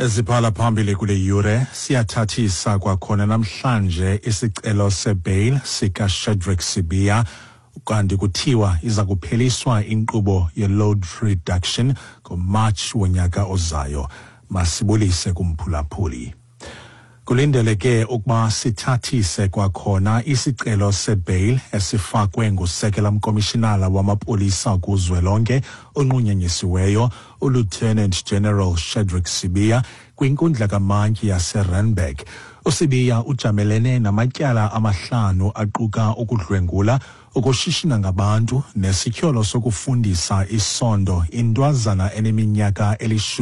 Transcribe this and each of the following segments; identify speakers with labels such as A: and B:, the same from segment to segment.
A: Eziphala phambili kule yure siyathathisa kwakhona namhlanje isicelo sebail sika Shadrack Sibiya kanti kuthiwa iza kupheliswa inkqubo ye-load reduction ngoMarch wonyaka ozayo. Masibulise kumphulaphuli. Kulindeleke ukuba sithathise kwakhona isicelo sebail esifakwe ngusekela mkomishinala wamapolisa kuzwelonke onqunyanyisiweyo uLieutenant General Shadrack Sibiya kwinkundla kamantyi yaseRandburg. uSibiya ujamelene namatyala amahlanu aquka ukudlwengula, ukushishina ngabantu nesityholo sokufundisa isondo intwazana eneminyaka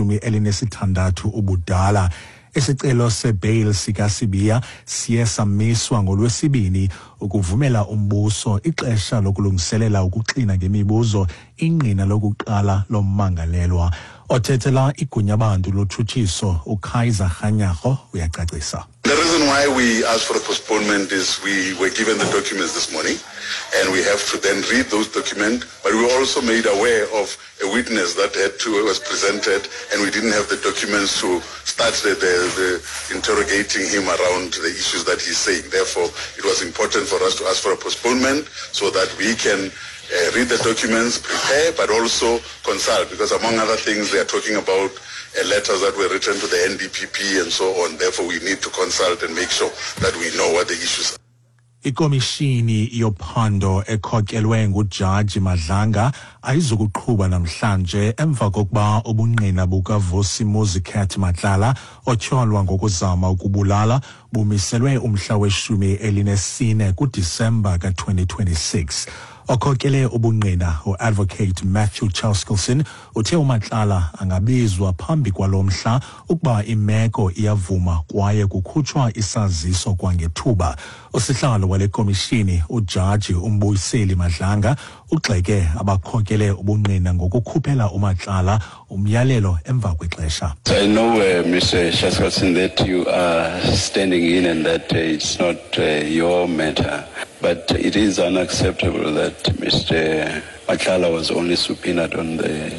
A: 16 ubudala. Isicelo sebail sika Sibiya siye samiswa ngoLwesibini ukuvumela umbuso ixesha lokulungiselela ukuxina ngemibuzo ingqina lokuqala lommangalelwa. Othethela igunya bantu lothuthiso uKaiser Khanyago uyacacisa.
B: The reason why we asked for a postponement is we were given the documents this morning and we have to then read those documents, but we were also made aware of a witness that was presented and we didn't have the documents to start the interrogating him around the issues that he's saying. Therefore, it was important for us to ask for a postponement so that we can read the documents, prepare, but also consult, because among other things, they are talking about letters that were written to the NDPP and so on. Therefore, we need to consult and make sure that we know what the issues are.
A: Ikomishini yophando ekhokelwe nguJaji Madlanga ayizukuqhuba namhlanje emva kokuba ubungqina bukaVusi Muzikat Matlala otyholwa ngokuzama ukubulala bumiselwe umhla we-14 kuDisemba ka-2026. Okhokele ubungqina uAdvocate Matthew Chaskelson uthe uMatlala angabizwa phambi kwalomhla ukuba imeko iyavuma kwaye kukhutshwa isaziso kwangethuba. Usihlalo wale komishini uJaji Umbuyiseli Madlanga ugxeke abakhokele ubungqina ngokukhuphela uMatlala umyalelo emva kwexesha.
C: I know, Mr. Chaskelson, that you are standing in and that it's not your matter. But it is unacceptable that Mr. Matlala was only subpoenaed on the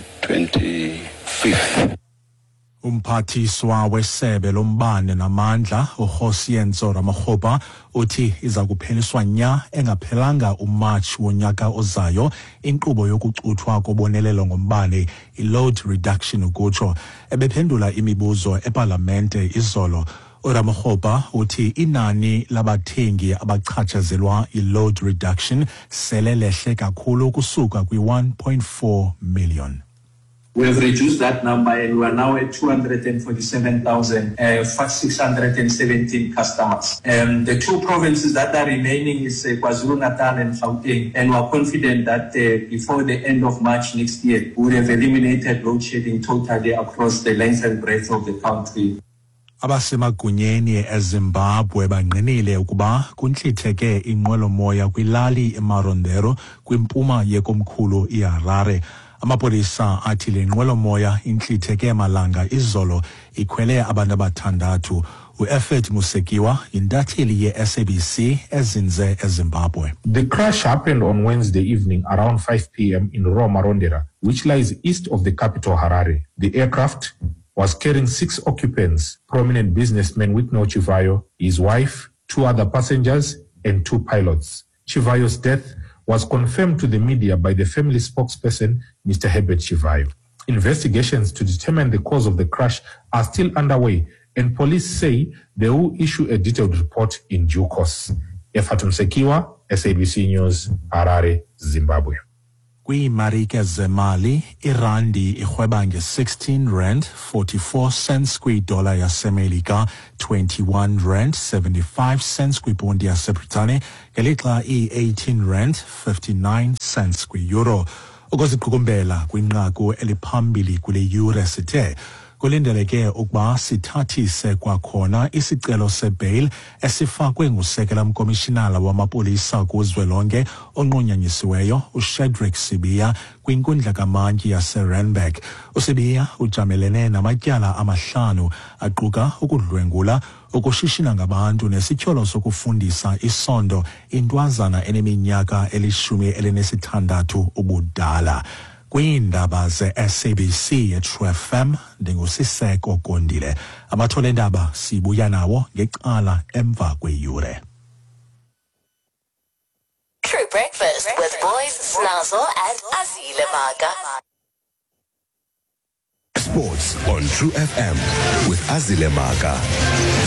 C: 25th.
A: Umphathiswa wesebe lombane namandla uHosiyenzo Ramokgopa uthi iza kupheliswa nya engaphelanga uMarch wonyaka ozayo inkqubo yokucuthwa kobonelelo ngombane i-load reduction ukutsho. Ebephendula imibuzo eParlamente izolo, uRamokgopa uthi inani labathengi abachatshazelwa i-load reduction sele lehle kakhulu kusuka kwi-1.4 million.
D: We have reduced that number and we are now at 247,617 customers. The two provinces that are remaining is KwaZulu-Natal and Gauteng, and we are confident that before the end of March next year, we will have eliminated load shedding totally across the length and breadth of the country.
A: Abasemagunyeni eZimbabwe banqinile ukuba kuntlitheke inqwelomoya kwilali eMarondero kwimpuma yekomkhulu iHarare. Amapolisa athi le nqwelomoya intlitheke malanga izolo ikhwele abantu abathandathu. uEffert Musekiwa intatheli yeSABC ezinze eZimbabwe.
E: The crash happened on Wednesday evening around 5 p.m. in Marondera, which lies east of the capital Harare. The aircraft was carrying 6 occupants, prominent businessman Witno Chivayo, his wife, 2 other passengers, and 2 pilots. Chivayo's death was confirmed to the media by the family spokesperson, Mr. Herbert Chivayo. Investigations to determine the cause of the crash are still underway, and police say they will issue a detailed report in due course. Efatum Sekiwa, SABC News, Harare, Zimbabwe.
A: Kwiimarike zemali irandi irhweba nge-16.44 kwidola yaseMelika, 21.75 kwiponti yaseBritane, ngelixa i-18.59 kwi-euro. Ukuziqukumbela kwinqaku eliphambili kule yure sithe kulindeleke ukuba sithathise kwakhona isicelo sebail esifakwe ngusekela mkomishinala wamapolisa kuzwelonke onqunyanyisiweyo uShadrack Sibiya kwinkundla kamantyi yaseRandburg. uSibiya ujamelene namatyala amahlanu aquka ukudlwengula, ukushishina ngabantu nesityholo sokufundisa isondo intwazana eneminyaka 16 ubudala. Kwiindaba ze-SABC True FM ndingusiseko Gondile. Amathole endaba sibuya nawo ngecala emva kweyure.
F: True Breakfast with Boys Snazzle and Azile Maga.
G: Sports on True FM with Azile Maga.